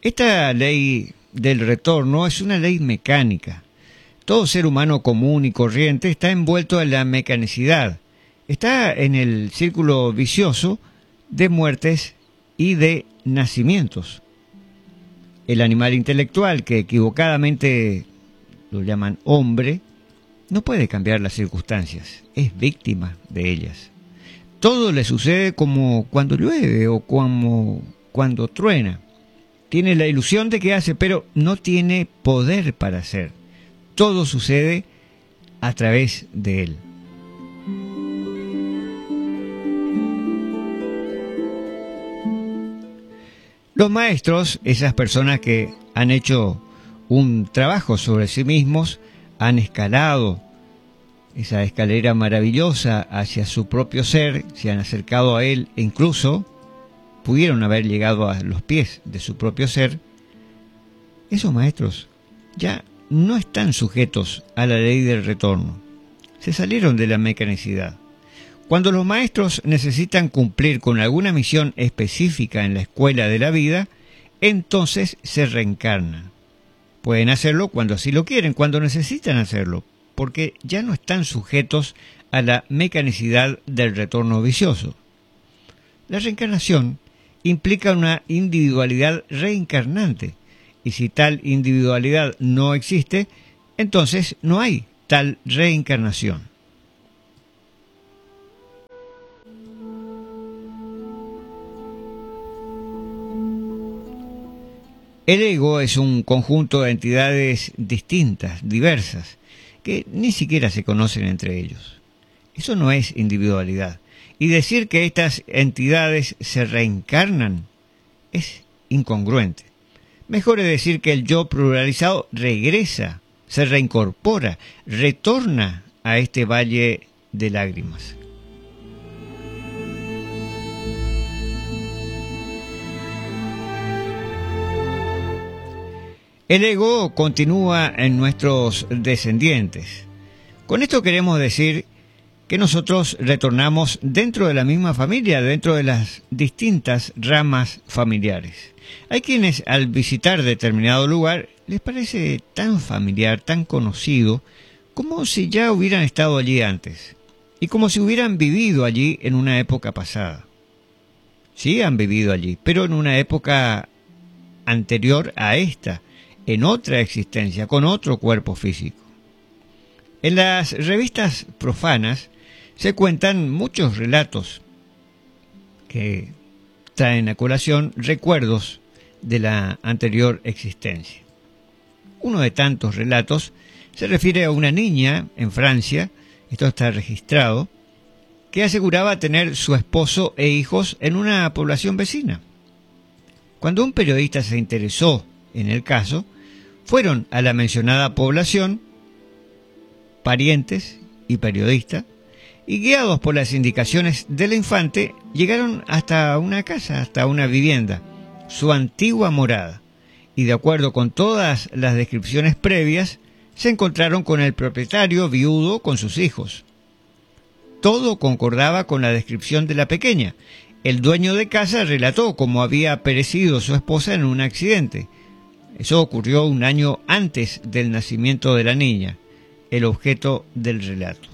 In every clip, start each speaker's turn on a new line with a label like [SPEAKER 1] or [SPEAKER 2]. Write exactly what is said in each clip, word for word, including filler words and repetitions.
[SPEAKER 1] Esta ley del retorno es una ley mecánica. Todo ser humano común y corriente está envuelto en la mecanicidad. Está en el círculo vicioso de muertes y de nacimientos. El animal intelectual, que equivocadamente lo llaman hombre, no puede cambiar las circunstancias, es víctima de ellas. Todo le sucede como cuando llueve o como cuando truena. Tiene la ilusión de que hace, pero no tiene poder para hacer. Todo sucede a través de él. Los maestros, esas personas que han hecho un trabajo sobre sí mismos, han escalado esa escalera maravillosa hacia su propio ser, se han acercado a él e incluso pudieron haber llegado a los pies de su propio ser. Esos maestros ya no están sujetos a la ley del retorno. Se salieron de la mecanicidad. Cuando los maestros necesitan cumplir con alguna misión específica en la escuela de la vida, entonces se reencarnan. Pueden hacerlo cuando así lo quieren, cuando necesitan hacerlo, porque ya no están sujetos a la mecanicidad del retorno vicioso. La reencarnación implica una individualidad reencarnante, y si tal individualidad no existe, entonces no hay tal reencarnación. El ego es un conjunto de entidades distintas, diversas, que ni siquiera se conocen entre ellos. Eso no es individualidad. Y decir que estas entidades se reencarnan es incongruente. Mejor es decir que el yo pluralizado regresa, se reincorpora, retorna a este valle de lágrimas. El ego continúa en nuestros descendientes. Con esto queremos decir que nosotros retornamos dentro de la misma familia, dentro de las distintas ramas familiares. Hay quienes al visitar determinado lugar les parece tan familiar, tan conocido, como si ya hubieran estado allí antes, y como si hubieran vivido allí en una época pasada. Sí han vivido allí, pero en una época anterior a esta, en otra existencia, con otro cuerpo físico. En las revistas profanas se cuentan muchos relatos que traen a colación recuerdos de la anterior existencia. Uno de tantos relatos se refiere a una niña en Francia, esto está registrado, que aseguraba tener su esposo e hijos en una población vecina. Cuando un periodista se interesó en el caso, fueron a la mencionada población parientes y periodistas, y guiados por las indicaciones del infante, llegaron hasta una casa, hasta una vivienda, su antigua morada, y de acuerdo con todas las descripciones previas, se encontraron con el propietario viudo con sus hijos. Todo concordaba con la descripción de la pequeña. El dueño de casa relató cómo había perecido su esposa en un accidente. Eso ocurrió un año antes del nacimiento de la niña, el objeto del relato.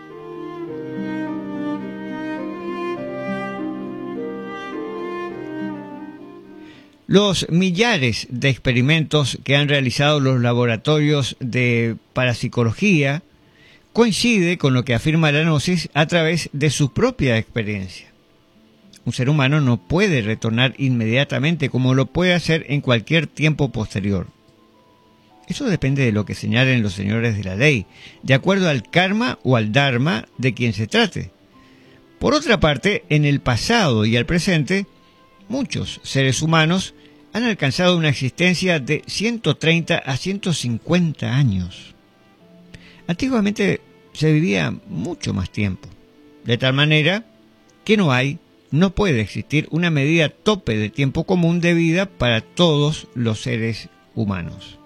[SPEAKER 1] Los millares de experimentos que han realizado los laboratorios de parapsicología coincide con lo que afirma la gnosis a través de su propia experiencia. Un ser humano no puede retornar inmediatamente como lo puede hacer en cualquier tiempo posterior. Eso depende de lo que señalen los señores de la ley, de acuerdo al karma o al dharma de quien se trate. Por otra parte, en el pasado y al presente, muchos seres humanos han alcanzado una existencia de ciento treinta a ciento cincuenta años. Antiguamente se vivía mucho más tiempo, de tal manera que no hay No puede existir una medida tope de tiempo común de vida para todos los seres humanos.